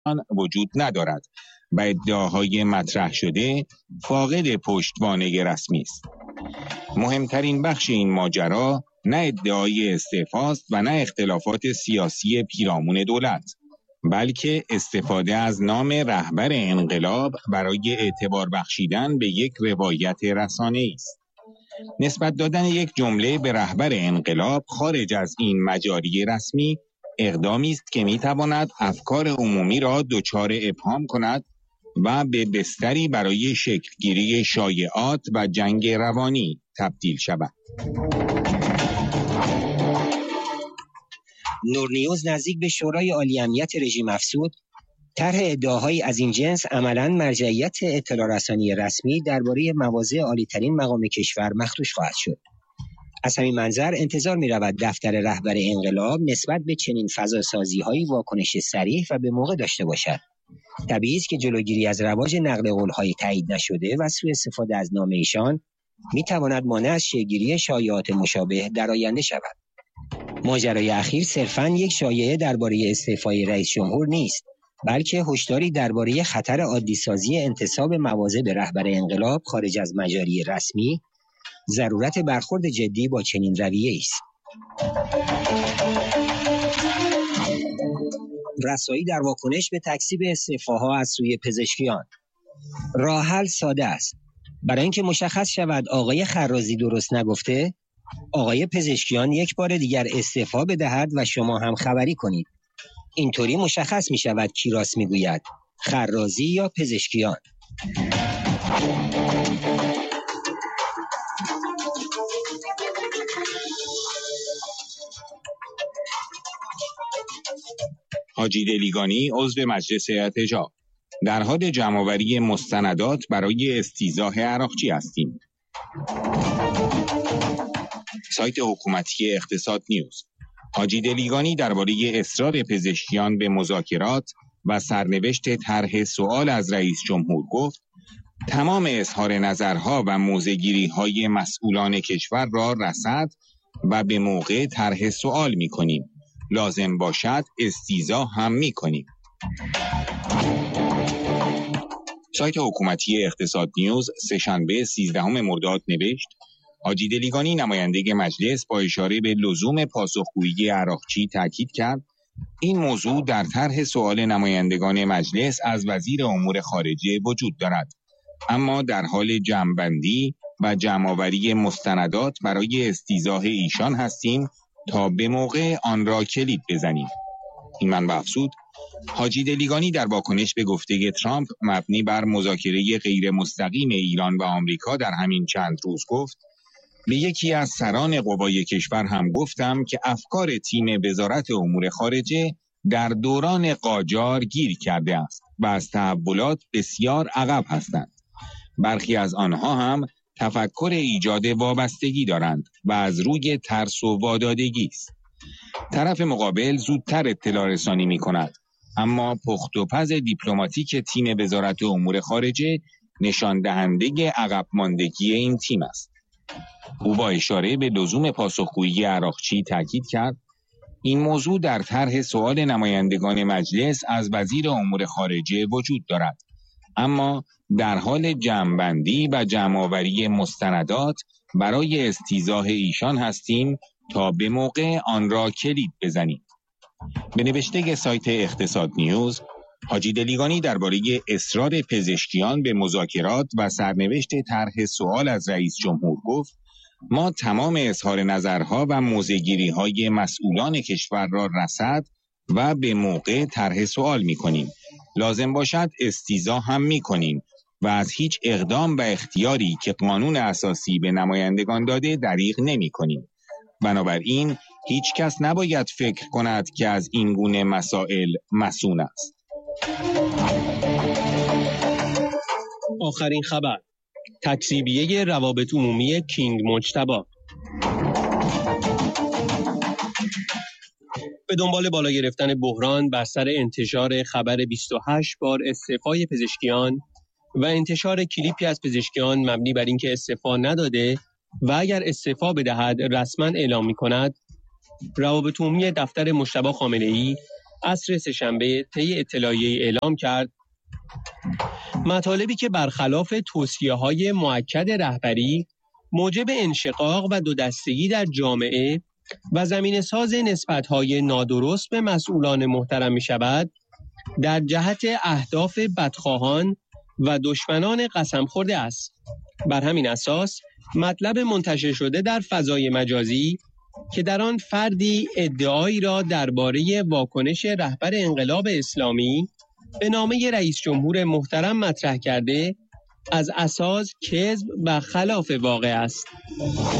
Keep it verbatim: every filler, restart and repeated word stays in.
وجود ندارد و ادعاهای مطرح شده فاقد پشتوانه رسمی است. مهمترین بخش این ماجرا نه ادعای استعفاست و نه اختلافات سیاسی پیرامون دولت، بلکه استفاده از نام رهبر انقلاب برای اعتبار بخشیدن به یک روایت رسانه‌ای است. نسبت دادن یک جمله به رهبر انقلاب خارج از این مجاری رسمی اقدامی است که می‌تواند افکار عمومی را دچار ابهام کند و به بستری برای شکلگیری شایعات و جنگ روانی تبدیل شود. نورنیوز نزدیک به شورای عالی امنیت رژیم افزود طرح ادعاهایی از این جنس عملاً مرجعیت اطلاع رسانی رسمی درباره مواضع عالی‌ترین مقام کشور مخدوش خواهد شد. از همین منظر انتظار می‌رود دفتر رهبر انقلاب نسبت به چنین فضاسازی‌هایی واکنش صریح و به موقع داشته باشد. طبیعی است که جلوگیری از رواج نقل قول‌های تایید نشده و سوء استفاده از نام ایشان می‌تواند مانع از شایع‌گیری شایعات مشابه در آینده شود. ماجرای اخیر صرفاً یک شایعه درباره استعفای رئیس جمهور نیست، بلکه هشداری درباره خطر عادی‌سازی انتساب مواضع به رهبر انقلاب خارج از مجاری رسمی، ضرورت برخورد جدی با چنین رویه‌ای است. رسایی در واکنش به تکذیب استعفاها از سوی پزشکیان. راه حل ساده است. برای اینکه مشخص شود آقای خرازی درست نگفته، آقای پزشکیان یک بار دیگر استعفا بدهد و شما هم خبری کنید. اینطوری مشخص می شود کی راست می گوید، خرازی یا پزشکیان. حاجی دلیگانی عضو مجلس اعتجاب: در حال جمع‌آوری مستندات برای استیضاح عراقچی هستیم. سایت حکومتی اقتصاد نیوز: حاجی دلیگانی درباره اصرار پزشکیان به مذاکرات و سرنوشت طرح سوال از رئیس جمهور گفت تمام اظهار نظرها و موضع‌گیری‌های مسئولان کشور را رصد و به موقع طرح سوال می‌کنیم. لازم باشد استیضاح هم می‌کنیم. سایت حکومتی اقتصاد نیوز سه‌شنبه سیزدهم مرداد نوشت حاجی دلیگانی نماینده مجلس با اشاره به لزوم پاسخگویی عراقچی تاکید کرد این موضوع در طرح سوال نمایندگان مجلس از وزیر امور خارجه وجود دارد، اما در حال جمع‌بندی و جمع‌آوری مستندات برای استیضاح ایشان هستیم تا به موقع آن را کلید بزنیم. این منبع افزود حاجی دلیگانی در واکنش به گفته ترامپ مبنی بر مذاکره غیر مستقیم ایران و آمریکا در همین چند روز گفت به یکی از سران قوای کشور هم گفتم که افکار تیم وزارت امور خارجه در دوران قاجار گیر کرده است و از تحولات بسیار عقب هستند. برخی از آنها هم تفکر ایجاد وابستگی دارند و از روی ترس و وادادگی است. طرف مقابل زودتر اطلاع رسانی می کند، اما پخت و پز دیپلماتیک تیم وزارت امور خارجه نشان دهنده عقب ماندگی این تیم است. او با اشاره به لزوم پاسخگویی عراقچی تاکید کرد این موضوع در طرح سوال نمایندگان مجلس از وزیر امور خارجه وجود دارد، اما در حال جمع‌بندی و جمع‌آوری مستندات برای استیضاح ایشان هستیم تا به موقع آن را کلید بزنیم. به نوشته سایت اقتصاد نیوز، حاجی دلیگانی درباره اصرار پزشکیان به مذاکرات و سرنوشت طرح سوال از رئیس جمهور گفت ما تمام اظهار نظرها و موضع‌گیری‌های مسئولان کشور را رصد و به موقع طرح سوال می‌کنیم. لازم باشد استیضاح هم می‌کنیم و از هیچ اقدام و اختیاری که قانون اساسی به نمایندگان داده دریغ نمی‌کنیم. بنابراین هیچ کس نباید فکر کند که از این گونه مسائل مصون است. آخرین خبر: تکذیبیه روابط عمومی کینگ مجتبی. به دنبال بالا گرفتن بحران بر سر انتشار خبر بیست و هشت بار استعفای پزشکیان و انتشار کلیپی از پزشکیان مبنی بر اینکه استعفا نداده و اگر استعفا بدهد رسما اعلام می‌کند، روابط عمومی دفتر مجتبی خامنه‌ای عصر سه‌شنبه طی اطلاعیه‌ای اعلام کرد مطالبی که برخلاف توصیه‌های مؤکد رهبری موجب انشقاق و دو دستگی در جامعه و زمینه‌ساز نسبت‌های نادرست به مسئولان محترم می‌شود، در جهت اهداف بدخواهان و دشمنان قسم خورده است. بر همین اساس مطلب منتشر شده در فضای مجازی که در آن فردی ادعایی را درباره واکنش رهبر انقلاب اسلامی به نامه رئیس جمهور محترم مطرح کرده، از اساس کذب و خلاف واقع است.